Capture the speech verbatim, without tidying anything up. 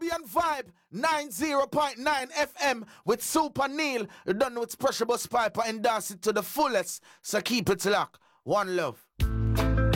Caribbean Vibe, ninety point nine F M with Super Neil. You don't know it's Pressure Bus Piper and dance it to the fullest. So keep it locked. One love.